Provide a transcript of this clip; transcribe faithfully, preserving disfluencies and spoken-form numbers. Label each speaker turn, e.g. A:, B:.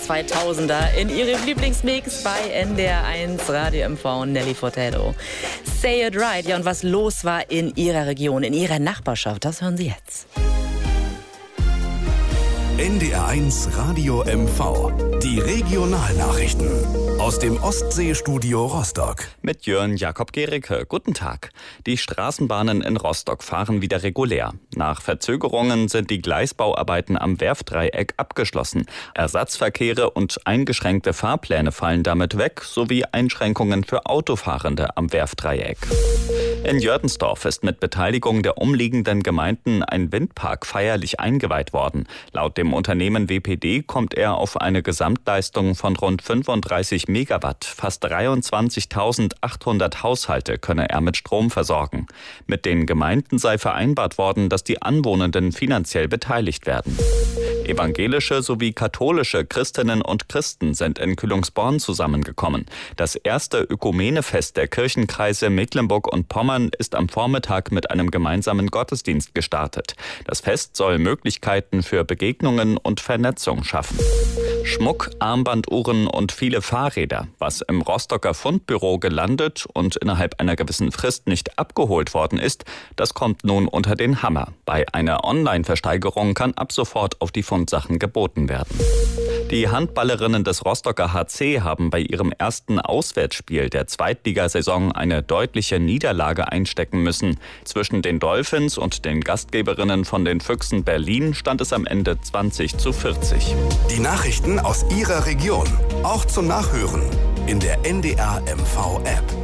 A: zweitausender in ihrem Lieblingsmix bei N D R eins Radio M V, Nelly Furtado. Say it right. Ja, und was los war in ihrer Region, in ihrer Nachbarschaft, das hören Sie jetzt.
B: N D R eins Radio M V. Die Regionalnachrichten aus dem Ostseestudio Rostock.
C: Mit Jörn Jakob Gericke. Guten Tag. Die Straßenbahnen in Rostock fahren wieder regulär. Nach Verzögerungen sind die Gleisbauarbeiten am Werftdreieck abgeschlossen. Ersatzverkehre und eingeschränkte Fahrpläne fallen damit weg, sowie Einschränkungen für Autofahrende am Werftdreieck. In Jördensdorf ist mit Beteiligung der umliegenden Gemeinden ein Windpark feierlich eingeweiht worden. Laut dem Unternehmen W P D kommt er auf eine Gesamtleistung von rund fünfunddreißig Megawatt. Fast dreiundzwanzigtausendachthundert Haushalte könne er mit Strom versorgen. Mit den Gemeinden sei vereinbart worden, dass die Anwohnenden finanziell beteiligt werden. Evangelische sowie katholische Christinnen und Christen sind in Kühlungsborn zusammengekommen. Das erste Ökumenefest der Kirchenkreise Mecklenburg und Pommern ist am Vormittag mit einem gemeinsamen Gottesdienst gestartet. Das Fest soll Möglichkeiten für Begegnungen und Vernetzung schaffen. Schmuck, Armbanduhren und viele Fahrräder. Was im Rostocker Fundbüro gelandet und innerhalb einer gewissen Frist nicht abgeholt worden ist, das kommt nun unter den Hammer. Bei einer Online-Versteigerung kann ab sofort auf die Fundsachen geboten werden. Die Handballerinnen des Rostocker H C haben bei ihrem ersten Auswärtsspiel der Zweitligasaison eine deutliche Niederlage einstecken müssen. Zwischen den Dolphins und den Gastgeberinnen von den Füchsen Berlin stand es am Ende zwanzig zu vierzig.
B: Die Nachrichten aus Ihrer Region, auch zum Nachhören in der N D R M V App.